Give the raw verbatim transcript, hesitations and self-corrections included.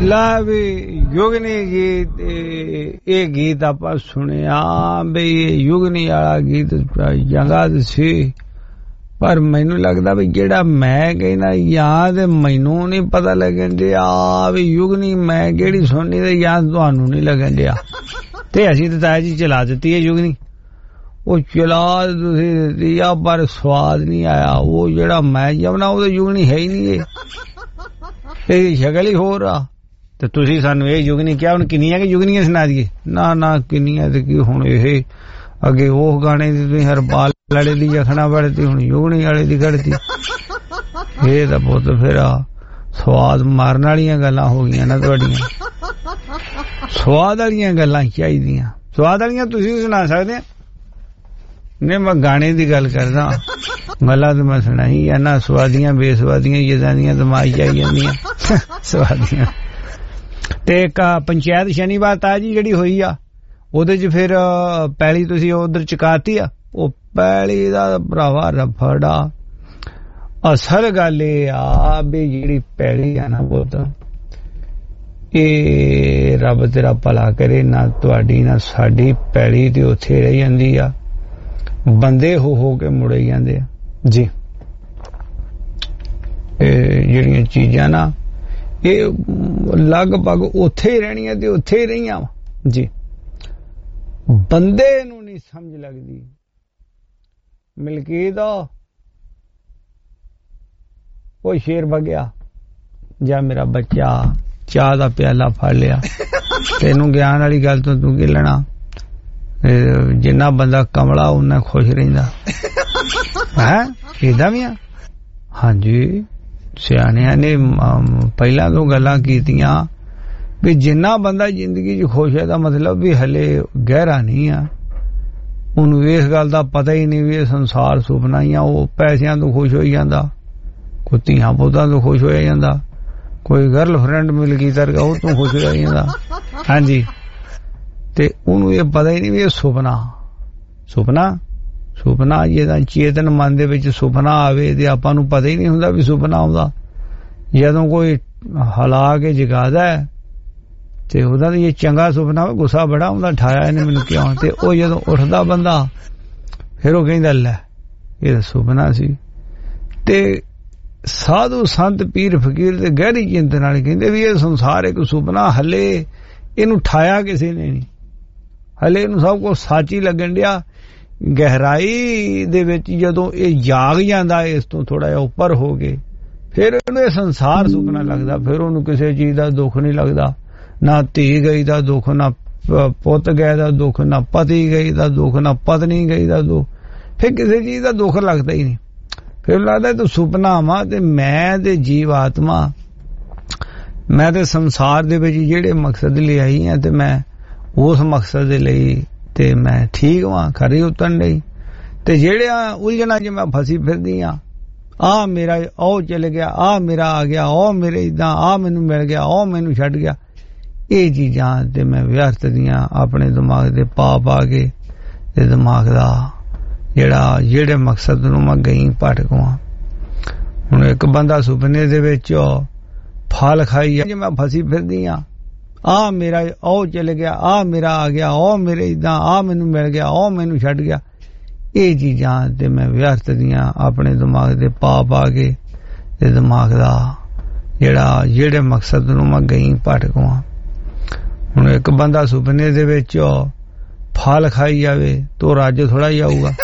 ला भी युगनी गीत ये गीत आप सुनिया बी युगनी वाला गीत जगह सी पर मैनू लगदा भी जेड़ा मैं कहना याद मैनू नहीं पता लगन दिया भी युगनी मैं केड़ी सुननी ते याद तुहानू नहीं लगन दिया ते असीं ते ताया जी चला दित्ती है युगनी वो चला तुसीं दित्ती आ पर स्वाद नहीं आया वो जेड़ा मैं जमना वो तो युगनी है ही नहीं है ये शक्ल ही हो रहा ते तुसीं सानू ये युगनी क्या हुण किन्नियां कि युगनियां सुना दिए ना ना किन्नियां ते की हुण ये अगे वो गाने दी तुसीं हरपाल वाले दी आखना पड़ती हुण युगनी वाले दी करती ये तां पुत्त फिर स्वाद मारन वालियां गल्लां हो गईयां ना तुहाडियां स्वाद वालियां गल्लां चाहीदियां स्वाद वालियां तुसीं सुना सकदे ने मैं गाने दी गल करदा गल्लां ते मैं सुनाई है ना स्वादियां बेस्वादियां जदां दियां दिमाग च आई जांदियां स्वादियां ते एक पंचायत शनिवार तां जी जेहड़ी होई आ ओदे च फिर पैली तुसीं उधर चुकाती आ ओ पैली दा भरावा रफड़ा असल गल ए आ भी जेहड़ी पैली आ ना पुत्त ए रब तेरा भला करे ना तुहाडी ना साडी पैली ते उत्थे रह जांदी आ बंदे हो हो के मुड़े जांदे आ जी जेहड़ियां चीजां ना ये लगभग उत्थे ही रहनियां ते उत्थे ही रहियां जी बंदे नू नहीं समझ लगदी मिलकीत ओ शेर भगया जा मेरा बच्चा चाह दा प्याला फड़ लिया तेनू ज्ञान वाली गल तो तू की लेना जिन्ना बंदा कमला उन्ना खुश रहिंदा है इदा भी हाँ जी सियाणियां ने पहला तो गल्लां कीतियां भी जिन्ना बंदा जिंदगी च खुश है दा मतलब भी हले गहरा नहीं आ उन्नू इस गल दा पता ही नहीं भी संसार सुपना ही आ वो पैसियां तो खुश हो जांदा कोई धीआं पुत्तां तो खुश हो जांदा कोई गर्लफ्रेंड मिल गई तरगा वो तो खुश हो जांदा हाँ जी ते उन्नू ये पता ही नहीं भी सुपना सुपना सुपना जेदा चेतन मन दे विच सुपना आवे ते आपां नू पता ही नहीं हुंदा भी सुपना आउंदा जदों कोई हला के जगादा है ते ओदा ये चंगा सुपना गुस्सा बड़ा हुंदा ठाया इहने मैनू क्यों ते ओ जदों उठदा बंदा फिर ओ कहिंदा लै ये सुपना सी ते साधु संत पीर फकीर ते गहरी चिंतन वाले कहिंदे भी ये संसार एक सुपना हले इहनू ठाया किसी ने नहीं हले इहनू सब कुछ सच ही लगन दिया गहराई दे विच जदों ये जाग जांदा इस तो थोड़ा जिहा उपर हो गए फिर इहनू संसार सुपना लगदा फिर उहनू किसी चीज दा दुख नहीं लगदा ना धी गई दा दुख ना पुत गए दा दुख ना पति गई दा दुख ना पत्नी गई दा दुख फिर किसी चीज दा दुख लगदा ही नहीं फिर लगदा तो सुपना वा ते मैं ते जीव आत्मा मैं ते संसार दे विच जेहड़े मकसद ले आई हां ते मैं उस मकसद दे लई ते मैं ठीक वां खरी उतरन लई ते जेहड़े उलझना च मैं फसी फिरदी हां आ मेरा ओ चल गया आ मेरा आ गया ओ मेरे इदां आ मैनू मिल गया ओ मैनू छड्ड गया ये चीजां ते मैं व्यर्थ दियां अपने दिमाग दे पा पा के ते दिमाग दा जेड़ा जेहड़े मकसद नू मैं गई भटकवां हुण एक बंदा सुपने दे विच फल खाई मैं फसी फिरदी हां आ मेरा ओ चल गया आ मेरा आ गया ओ मेरे इदां आ मैनू मिल गया ओ मैनू छड्ड गया ये चीजां ते मैं व्यर्थ दियां अपने दिमाग दे पा पा के ते दिमाग दा जेड़ा जेहड़े मकसद नू मैं गई भटकवां हुण एक बंदा सुपने दे विच फल खाई जावे तो रज थोड़ा ही आऊगा